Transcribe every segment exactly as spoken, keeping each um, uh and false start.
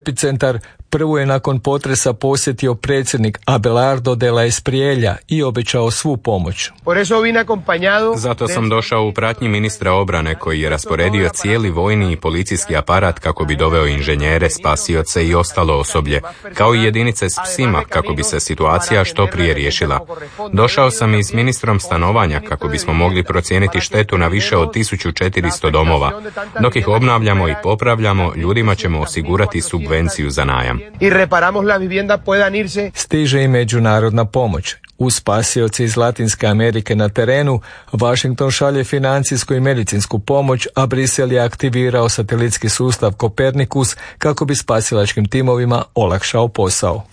Epicentar prvo je nakon potresa posjetio predsjednik Abelardo de la Espriella i obećao svu pomoć. Zato sam došao u pratnji ministra obrane koji je rasporedio cijeli vojni i policijski aparat kako bi doveo inženjere, spasioce i ostalo osoblje, kao i jedinice s psima kako bi se situacija što prije riješila. Došao sam i s ministrom stanovanja kako bismo mogli procijeniti štetu na više od tisuću četiristo domova. Dok ih obnavljamo i popravljamo, ljudima ćemo osigurati subvenciju za najam. Stiže i međunarodna pomoć. Uz spasioce iz Latinske Amerike na terenu, Washington šalje financijsku i medicinsku pomoć, a Brisel je aktivirao satelitski sustav Kopernikus kako bi spasilačkim timovima olakšao posao.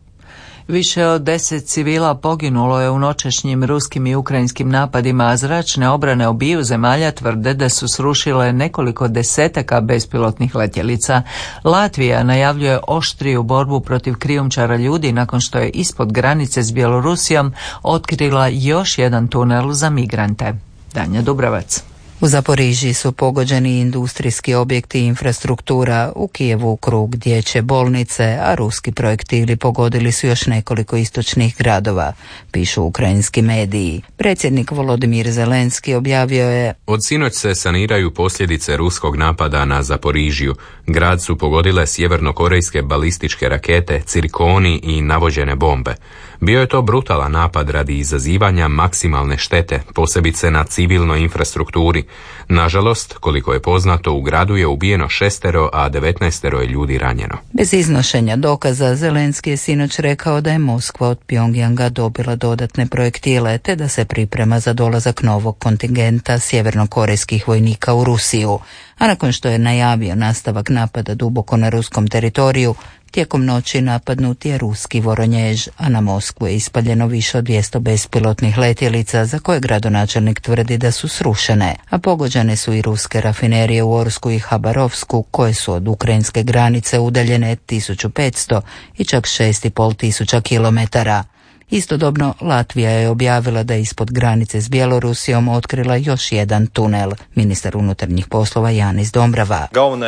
Više od deset civila poginulo je u noćašnjim ruskim i ukrajinskim napadima, a zračne obrane obiju zemalja tvrde da su srušile nekoliko desetaka bespilotnih letjelica. Latvija najavljuje oštriju borbu protiv krijumčara ljudi nakon što je ispod granice s Bjelorusijom otkrila još jedan tunel za migrante. Danja Dubravac. U Zaporižiji su pogođeni industrijski objekti i infrastruktura, u Kijevu krug dječje bolnice, a ruski projektili pogodili su još nekoliko istočnih gradova, pišu ukrajinski mediji. Predsjednik Volodimir Zelenski objavio je: Od sinoć se saniraju posljedice ruskog napada na Zaporižiju. Grad su pogodile sjevernokorejske balističke rakete, cirkoni i navođene bombe. Bio je to brutalan napad radi izazivanja maksimalne štete, posebice na civilnoj infrastrukturi. Nažalost, koliko je poznato, u gradu je ubijeno šestero, a devetnaestero je ljudi ranjeno. Bez iznošenja dokaza, Zelenski je sinoć rekao da je Moskva od Pjongjanga dobila dodatne projektile, te da se priprema za dolazak novog kontingenta sjevernokorejskih vojnika u Rusiju. A nakon što je najavio nastavak napada duboko na ruskom teritoriju, tijekom noći napadnut je ruski Voronjež, a na Moskvu je ispaljeno više od dvjesto bespilotnih letjelica za koje gradonačelnik tvrdi da su srušene, a pogođene su i ruske rafinerije u Orsku i Habarovsku, koje su od ukrajinske granice udaljene tisuću petsto i čak šest i pol tisuća kilometara. Istodobno, Latvija je objavila da je ispod granice s Bjelorusijom otkrila još jedan tunel. Ministar unutarnjih poslova Janis Dombrava.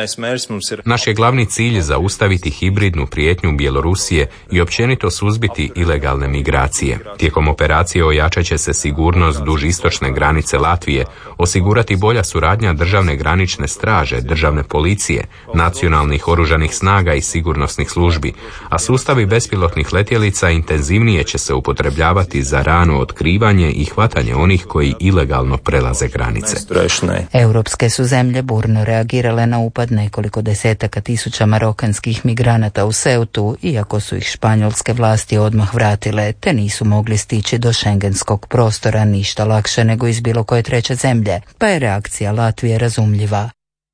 Naš je glavni cilj zaustaviti hibridnu prijetnju Bjelorusije i općenito suzbiti ilegalne migracije. Tijekom operacije ojačat će se sigurnost duž istočne granice Latvije, osigurati bolja suradnja državne granične straže, državne policije, nacionalnih oružanih snaga i sigurnosnih službi, a sustavi bespilotnih letjelica intenzivnije će se upotrebljavati za rano otkrivanje i hvatanje onih koji ilegalno prelaze granice. Europske su zemlje burno reagirale na upad nekoliko desetaka tisuća marokanskih migranata u Ceutu, iako su ih španjolske vlasti odmah vratile, te nisu mogli stići do šengenskog prostora ništa lakše nego iz bilo koje treće zemlje, pa je reakcija Latvije razumljiva.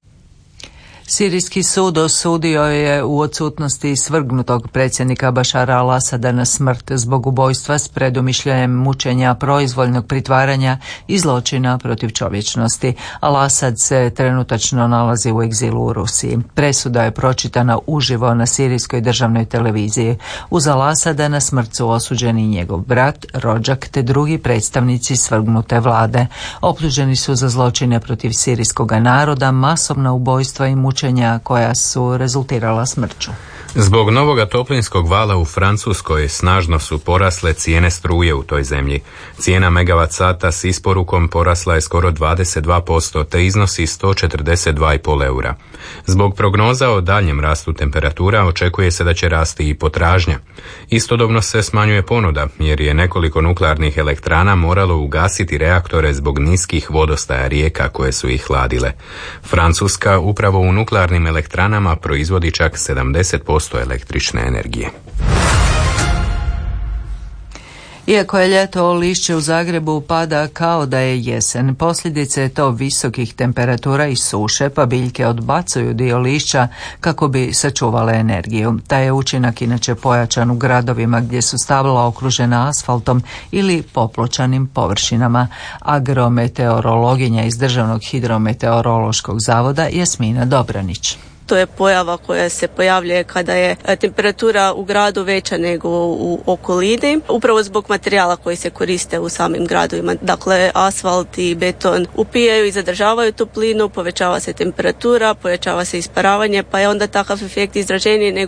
Sirijski sud osudio je u odsutnosti svrgnutog predsjednika Bašara al-Asada na smrt zbog ubojstva s predumišljajem mučenja, proizvoljnog pritvaranja i zločina protiv čovječnosti. Al-Asad se trenutačno nalazi u egzilu u Rusiji. Presuda je pročitana uživo na sirijskoj državnoj televiziji. Uz al-Asada na smrt su osuđeni njegov brat, rođak te drugi predstavnici svrgnute vlade. Optuženi su za zločine protiv sirijskog naroda, masovna ubojstva i mučenja koja su rezultirala smrću. Zbog novoga toplinskog vala u Francuskoj snažno su porasle cijene struje u toj zemlji. Cijena megavat sata s isporukom porasla je skoro dvadeset dva posto te iznosi sto četrdeset dva i pol eura. Zbog prognoza o daljem rastu temperatura očekuje se da će rasti i potražnja. Istodobno se smanjuje ponuda jer je nekoliko nuklearnih elektrana moralo ugasiti reaktore zbog niskih vodostaja rijeka koje su ih hladile. Francuska upravo u nuklearnim elektranama proizvodi čak sedamdeset posto električne energije. Iako je ljeto, lišće u Zagrebu pada kao da je jesen. Posljedice je to visokih temperatura i suše, pa biljke odbacuju dio lišća kako bi sačuvale energiju. Taj je učinak inače pojačan u gradovima gdje su stabla okružena asfaltom ili popločanim površinama. Agrometeorologinja iz Državnog hidrometeorološkog zavoda Jasmina Dobranić. To je pojava koja se pojavljuje kada je temperatura u gradu veća nego u okolini, upravo zbog materijala koji se koriste u samim gradovima. Dakle, asfalt i beton upijaju i zadržavaju toplinu, povećava se temperatura, povećava se isparavanje, pa je onda takav efekt izraženiji nego